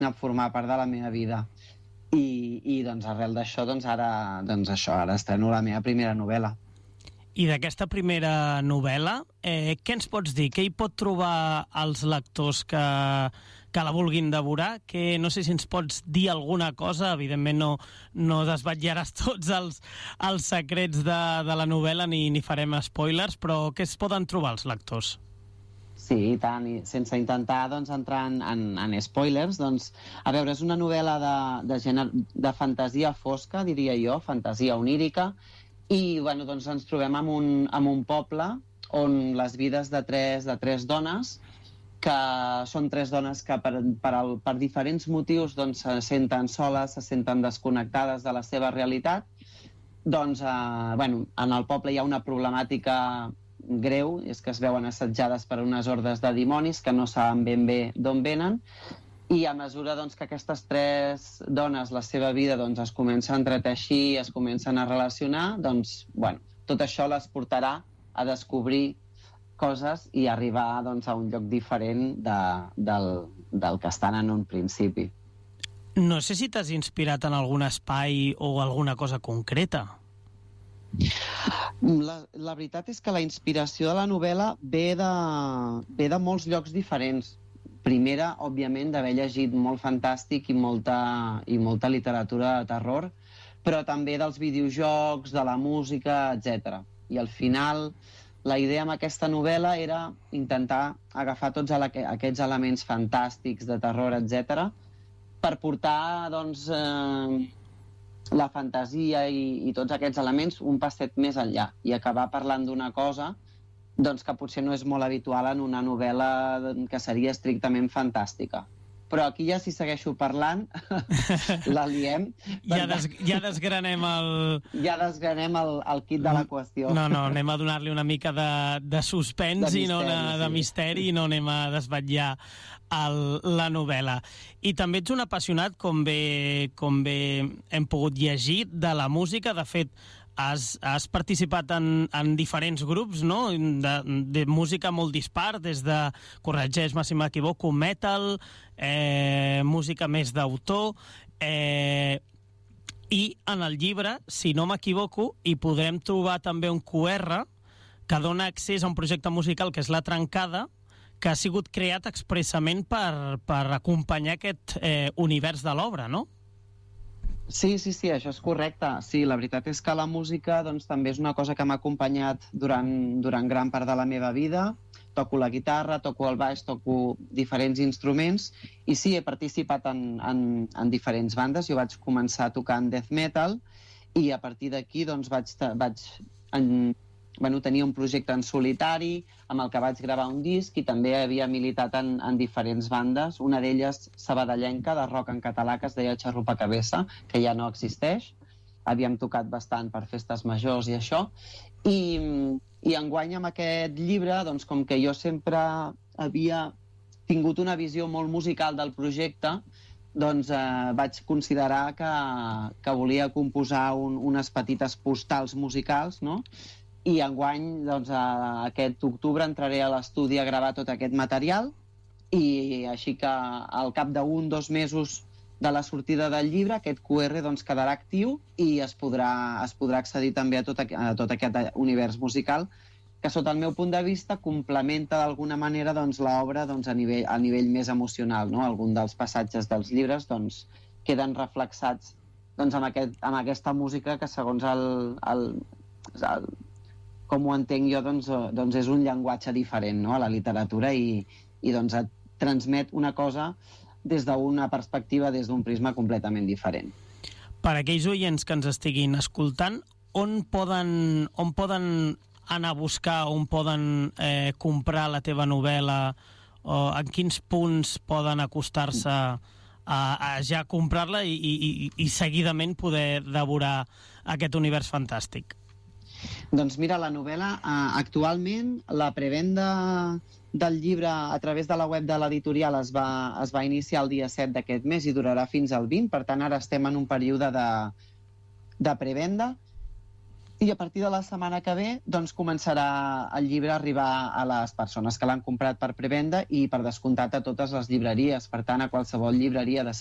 a formar part de la meva vida. I doncs arrel d'això, ara estreno la meva primera novel·la. I d'aquesta primera novel·la, què ens pots dir? Què hi pot trobar els lectors que la vulguin devorar? Que no sé si ens pots dir alguna cosa, evidentment no desvetllaràs tots els secrets de la novel·la ni farem spoilers, però què es poden trobar els lectors? Sí, i tant, i sense intentar entrar en spoilers, a veure, és una novel·la de fantasia fosca, diria jo, fantasia onírica, i ens trobem en un poble on les vides de tres dones, que són tres dones que per diferents motius se senten soles, se senten desconnectades de la seva realitat. En el poble hi ha una problemàtica greu, és que es veuen assetjades per unes hordes de dimonis que no saben ben bé d'on venen, i a mesura que aquestes tres dones, la seva vida es comença a entreteixir, es comencen a relacionar, tot això les portarà a descobrir coses i arribar a un lloc diferent del que estan en un principi. No sé si t'has inspirat en algun espai o alguna cosa concreta. La veritat és que la inspiració de la novel·la ve de molts llocs diferents. Primera, òbviament, d'haver llegit molt fantàstic i molta literatura de terror, però també dels videojocs, de la música, etc. I al final, la idea amb aquesta novel·la era intentar agafar tots aquests elements fantàstics de terror, etc., per portar, la fantasia i tots aquests elements un passet més enllà i acabar parlant d'una cosa que potser no és molt habitual en una novel·la que seria estrictament fantàstica. Però aquí ja si segueixo parlant la liem. Ja desgranem el kit de la qüestió. No, anem a donar-li una mica de suspens i no de misteri, i no anem a desvetllar la novel·la. I també ets un apassionat, com bé hem pogut llegir, de la música. De fet, has participat en diferents grups, no? De música molt dispar, des de, corregeix-me si m'equivoco, metal, música més d'autor, i en el llibre, si no m'equivoco, hi podrem trobar també un QR que dona accés a un projecte musical que és La Trencada, que ha sigut creat expressament per acompanyar aquest univers de l'obra, no? Sí, això és correcte. Sí, la veritat és que la música també és una cosa que m'ha acompanyat durant gran part de la meva vida. Toco la guitarra, toco el baix, toco diferents instruments, i sí, he participat en diferents bandes. Jo vaig començar tocant death metal i a partir d'aquí tenia un projecte en solitari amb el que vaig gravar un disc i també havia militat en diferents bandes, una d'elles sabadellenca de rock en català que es deia Xarrupa Cabeza, que ja no existeix. Havíem tocat bastant per festes majors i això, i enguany amb aquest llibre, com que jo sempre havia tingut una visió molt musical del projecte, vaig considerar que volia composar unes petites postals musicals, no? I enguany, aquest octubre, entraré a l'estudi a gravar tot aquest material, i així que al cap d'un o 2 mesos de la sortida del llibre, aquest QR quedarà actiu i es podrà accedir també a tot aquest univers musical que, sota el meu punt de vista, complementa d'alguna manera l'obra a nivell més emocional, no? Algun dels passatges dels llibres queden reflexats amb aquesta música que, segons com ho entenc jo, és un llenguatge diferent, no?, a la literatura i et transmet una cosa des d'una perspectiva, des d'un prisma completament diferent. Per aquells oients que ens estiguin escoltant, on poden anar a buscar, on poden comprar la teva novel·la, o en quins punts poden acostar-se a ja comprar-la i seguidament poder devorar aquest univers fantàstic? Doncs mira, la novel·la, actualment, la prevenda del llibre a través de la web de l'editorial es va iniciar el dia 7 d'aquest mes i durarà fins al 20, per tant ara estem en un període de prevenda, I a partir de la setmana que ve doncs, començarà el llibre a arribar a les persones que l'han comprat per prevenda i per descomptat a totes les llibreries. Per tant, a qualsevol llibreria de